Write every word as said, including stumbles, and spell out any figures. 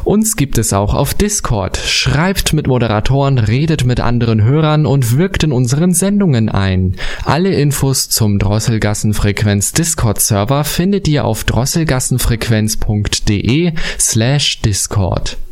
Uns gibt es auch auf Discord. Schreibt mit Moderatoren, redet mit anderen Hörern und wirkt in unseren Sendungen ein. Alle Infos zum Drosselgassenfrequenz Discord-Server findet ihr auf drosselgassenfrequenz punkt de slash Discord.